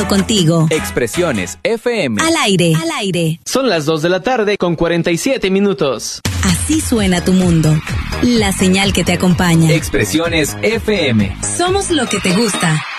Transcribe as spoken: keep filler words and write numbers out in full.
contigo. Expresiones F M. Al aire, al aire. Son las dos de la tarde con cuarenta y siete minutos. Así suena tu mundo. La señal que te acompaña. Expresiones F M. Somos lo que te gusta.